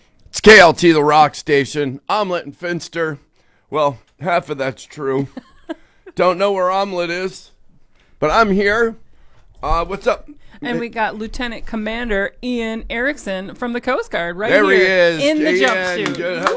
It's KLT, the rock station. Omelet and Finster. Well, half of that's true. Don't know where Omelet is, but I'm here. What's up? And we got Lieutenant Commander Ian Erickson from the Coast Guard there here he is. in the Ian, jumpsuit. good.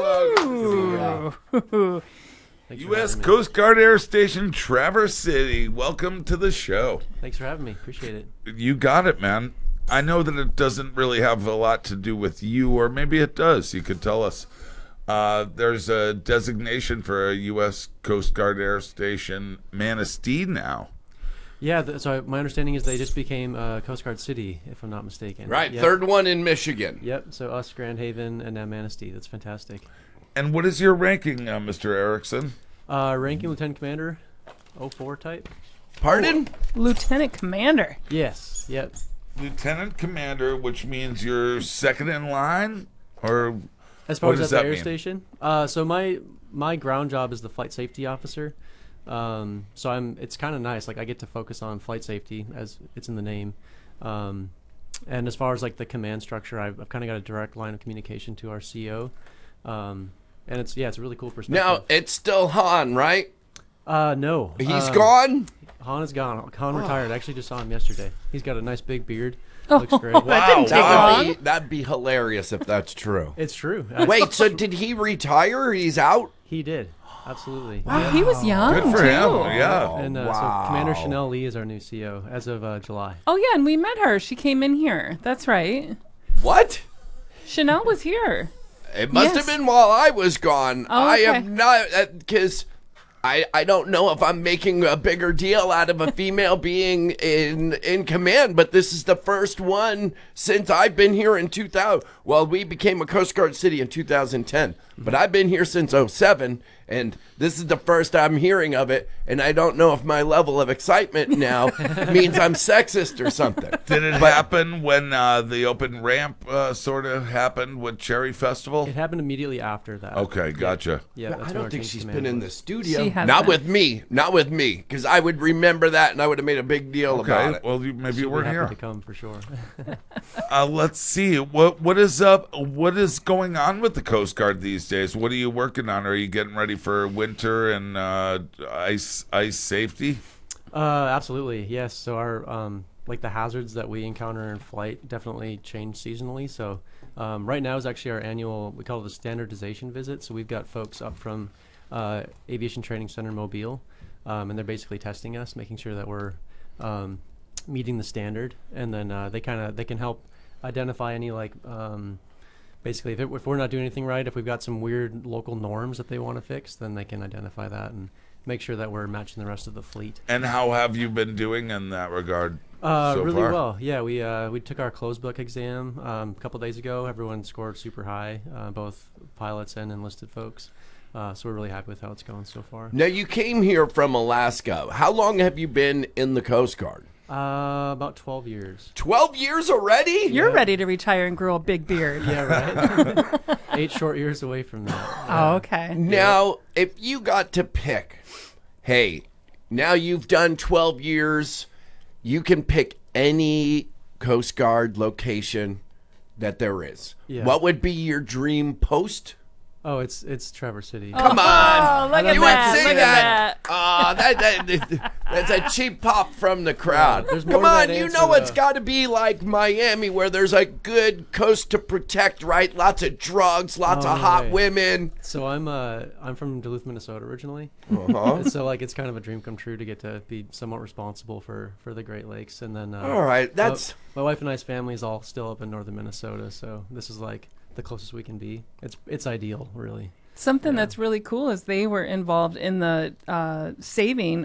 Hello. U.S. Coast Guard Air Station, Traverse City. Welcome to the show. Thanks for having me. Appreciate it. You got it, man. I know that it doesn't really have a lot to do with you, or maybe it does. You could tell us. There's a designation for a U.S. Coast Guard Air Station, Manistee now. Yeah, so my understanding is they just became Coast Guard City, if I'm not mistaken. Right, yep. Third one in Michigan. Yep, so us, Grand Haven, and now Manistee. That's fantastic. And what is your ranking, Mr. Erickson? Ranking Lieutenant Commander, 04 type. Pardon? Lieutenant Commander. Yes, yep. Lieutenant Commander, which means you're second in line? Or As far what as does at the that air mean? station, so my ground job is the flight safety officer. So it's kind of nice. Like I get to focus on flight safety as it's in the name. And as far as like the command structure, I've kind of got a direct line of communication to our CO. And it's a really cool perspective. Now, it's still Han, right? No. He's gone? Han is gone. Han retired. I actually just saw him yesterday. He's got a nice big beard. Oh, Looks great. that didn't take long. That'd be hilarious if that's true. It's true. Wait, so did he retire? He's out? He did. Absolutely. Wow, Yeah. he was young, Good for too. him, yeah. And so Commander Chanel Lee is our new CO as of July. Oh, yeah, and we met her. She came in here. That's right. What? Chanel was here. It must have Yes. been while I was gone. Oh, I okay. have not, because I don't know if I'm making a bigger deal out of a female being in command, but this is the first one since I've been here in 2000. Well, we became a Coast Guard city in 2010, but I've been here since 07, and this is the first I'm hearing of it, and I don't know if my level of excitement now means I'm sexist or something. Did it happen when the open ramp sort of happened with Cherry Festival? It happened immediately after that. Okay, gotcha. Yeah, that's I when don't our think change she's command been in was. the studio. She has Not been. with me, because I would remember that and I would have made a big deal about Okay, it. well, maybe She'll you be weren't happy here. to come for sure. Let's see. What is up? What is going on with the Coast Guard these days? What are you working on? Are you getting ready for winter and ice safety? Absolutely, yes. So our like the hazards that we encounter in flight definitely change seasonally. So right now is actually our annual, we call it the standardization visit. So we've got folks up from Aviation Training Center Mobile, and they're basically testing us, making sure that we're meeting the standard, and then they can help identify any like basically if we're not doing anything right, if we've got some weird local norms that they want to fix, then they can identify that and make sure that we're matching the rest of the fleet. And how have you been doing in that regard so Really far? well. Yeah, we took our closed book exam a couple days ago. Everyone scored super high, both pilots and enlisted folks. So we're really happy with how it's going so far. Now, you came here from Alaska. How long have you been in the Coast Guard? About 12 years. 12 years already? You're ready to retire and grow a big beard. Yeah, right. 8 short years away from that. Oh, okay. Now, if you got to pick, hey, now you've done 12 years, you can pick any Coast Guard location that there is. Yeah. What would be your dream post? Oh, it's Traverse City. Come Oh, on. look at You that. would say Look that. at That's a cheap pop from the crowd. There's more Come to on, that you answer, know it's though. got to be like Miami where there's a good coast to protect, right? Lots of drugs, lots Oh, of no hot way. women. So I'm from Duluth, Minnesota originally. Uh-huh. And so like it's kind of a dream come true to get to be somewhat responsible for the Great Lakes. And then All right, that's my wife and I's family is all still up in northern Minnesota, so this is like the closest we can be. It's ideal, really. Something that's really cool is they were involved in the saving